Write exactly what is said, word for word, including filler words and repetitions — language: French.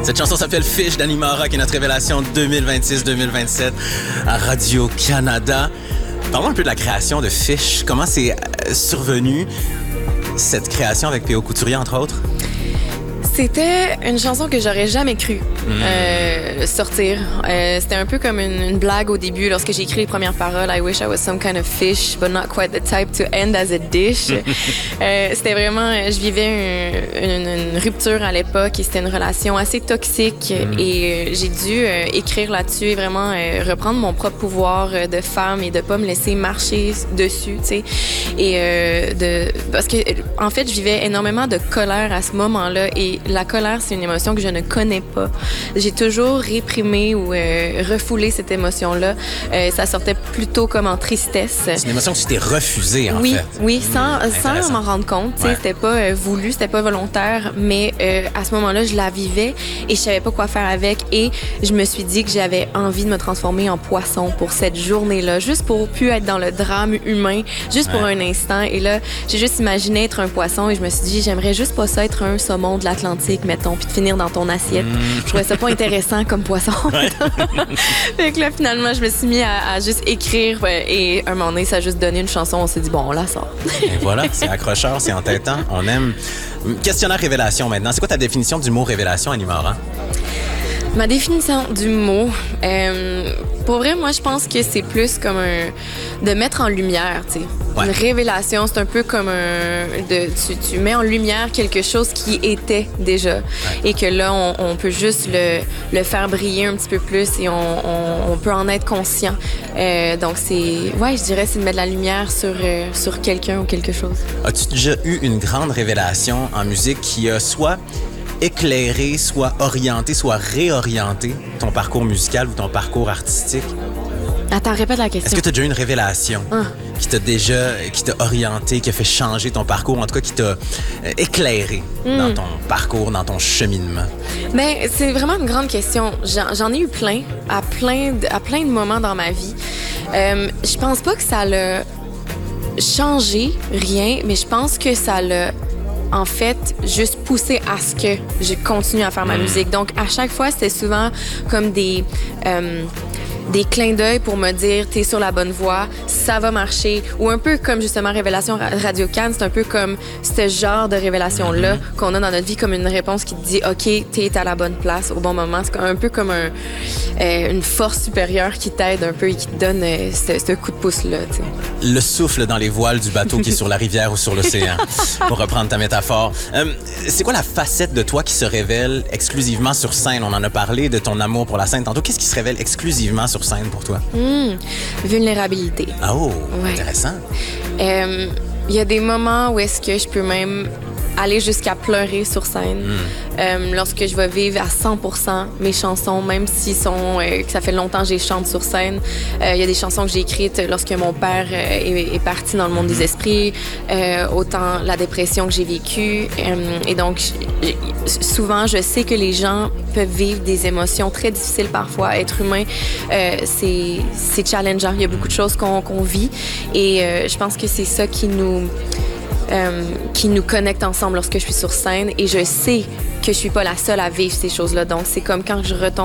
Cette chanson s'appelle Fish d'Annie Mara, qui est notre révélation deux mille vingt-six deux mille vingt-sept à Radio-Canada. Parlons un peu de la création de Fish. Comment c'est survenu, cette création avec P O Couturier, entre autres? C'était une chanson que j'aurais jamais cru mmh. euh, sortir. Euh, c'était un peu comme une, une blague au début lorsque j'ai écrit les premières paroles. I wish I was some kind of fish, but not quite the type to end as a dish. euh, c'était vraiment, je vivais une, une, une rupture à l'époque et c'était une relation assez toxique mmh. et euh, j'ai dû euh, écrire là-dessus et vraiment euh, reprendre mon propre pouvoir de femme et de pas me laisser marcher dessus, tu sais. Et euh, de, parce que en fait, je vivais énormément de colère à ce moment-là et la colère, c'est une émotion que je ne connais pas. J'ai toujours réprimé ou euh, refoulé cette émotion-là. Euh, ça sortait plutôt comme en tristesse. C'est une émotion que tu t'es refusée, en oui, fait. Oui, sans, mmh, sans m'en rendre compte. Ouais. C'était pas euh, voulu, c'était pas volontaire, mais euh, à ce moment-là, je la vivais et je savais pas quoi faire avec. Et je me suis dit que j'avais envie de me transformer en poisson pour cette journée-là, juste pour plus être dans le drame humain, juste ouais. pour un instant. Et là, j'ai juste imaginé être un poisson et je me suis dit, j'aimerais juste pas ça être un saumon de l'Atlantique, mettons, puis de finir dans ton assiette. Mmh. Je trouvais ça pas intéressant comme poisson. Ouais. Fait que là, finalement, je me suis mis à, à juste écrire et à un moment donné, ça a juste donné une chanson. On s'est dit, bon, on la sort. Et voilà, c'est accrocheur, c'est entêtant. On aime. Questionnaire révélation maintenant. C'est quoi ta définition du mot révélation, Annie Mara? Ma définition du mot, euh, pour vrai, moi, je pense que c'est plus comme un, de mettre en lumière, tu sais. Ouais. Une révélation, c'est un peu comme un, de, tu, tu mets en lumière quelque chose qui était déjà ouais. et que là, on, on peut juste le, le faire briller un petit peu plus et on, on, on peut en être conscient. Euh, donc, c'est, ouais, je dirais, c'est de mettre la lumière sur, euh, sur quelqu'un ou quelque chose. As-tu déjà eu une grande révélation en musique qui a soit éclairer, soit orienter, soit réorienter ton parcours musical ou ton parcours artistique? Attends, répète la question. Est-ce que tu as déjà eu une révélation ah. qui t'a déjà, qui t'a orienté, qui a fait changer ton parcours, en tout cas qui t'a éclairé mm. dans ton parcours, dans ton cheminement? Bien, c'est vraiment une grande question. J'en, j'en ai eu plein, à plein, de, à plein de moments dans ma vie. Euh, je pense pas que ça l'a changé, rien, mais je pense que ça l'a en fait, juste pousser à ce que je continue à faire ma musique. Donc, à chaque fois, c'était souvent comme des... Euh, des clins d'œil pour me dire t'es sur la bonne voie, ça va marcher, ou un peu comme justement Révélation Radio-Can, c'est un peu comme ce genre de révélation-là mm-hmm. qu'on a dans notre vie, comme une réponse qui te dit ok, t'es à la bonne place au bon moment. C'est un peu comme un, euh, une force supérieure qui t'aide un peu et qui te donne euh, ce, ce coup de pouce-là. T'sais. Le souffle dans les voiles du bateau qui est sur la rivière ou sur l'océan, pour reprendre ta métaphore. Euh, c'est quoi la facette de toi qui se révèle exclusivement sur scène? On en a parlé de ton amour pour la scène tantôt. Qu'est-ce qui se révèle exclusivement sur scène pour toi? Mmh, vulnérabilité. Oh, ouais. Intéressant. Il euh, y a des moments où est-ce que je peux même aller jusqu'à pleurer sur scène. Mm. Euh, lorsque je vais vivre à cent pour cent mes chansons, même si sont, euh, que ça fait longtemps que je les chante sur scène. Il euh, y a des chansons que j'ai écrites lorsque mon père euh, est, est parti dans le monde des esprits, euh, autant la dépression que j'ai vécue. Euh, et donc, je, souvent, je sais que les gens peuvent vivre des émotions très difficiles parfois. Être humain, euh, c'est, c'est challengeant. Il y a beaucoup de choses qu'on, qu'on vit. Et euh, je pense que c'est ça qui nous... Euh, qui nous connecte ensemble lorsque je suis sur scène et je sais que je suis pas la seule à vivre ces choses-là. Donc, c'est comme quand je retombe